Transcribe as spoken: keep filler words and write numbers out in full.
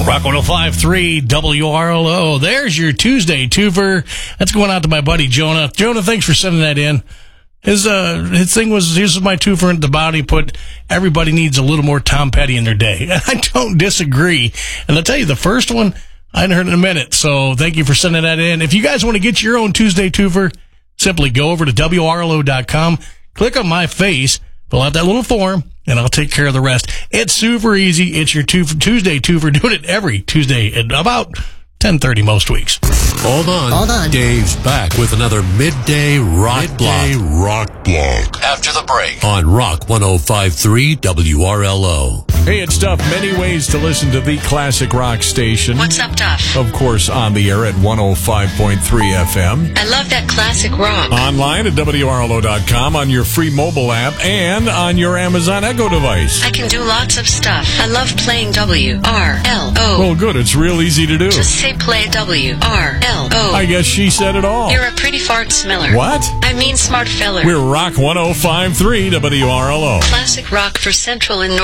Rock one oh five point three W R L O. There's your Tuesday twofer. That's going out to my buddy Jonah. Jonah, thanks for sending that in. His uh his thing was, here's my twofer at the body, put everybody needs a little more Tom Petty in their day. And I don't disagree. And I'll tell you, the first one, I hadn't heard in a minute. So thank you for sending that in. If you guys want to get your own Tuesday twofer, simply go over to W R L O dot com, click on my face, fill out that little form, and I'll take care of the rest. It's super easy. It's your two, Tuesday twofer. Doing it every Tuesday at about ten thirty most weeks. Hold on. Hold on. Dave's back with another Midday Rock Midday Block. Rock Block. After the break. On Rock one oh five point three W R L O. Hey, it's Duff. Many ways to listen to the classic rock station. What's up, Duff? Of course, on the air at one oh five point three F M. I love that classic rock. Online at W R L O dot com, on your free mobile app, and on your Amazon Echo device. I can do lots of stuff. I love playing W R L O. Well, good. It's real easy to do. Just say play W R L O. I guess she said it all. You're a pretty fart smeller. What? I mean smart feller. We're Rock one oh five point three W R L O. Classic rock for Central and North.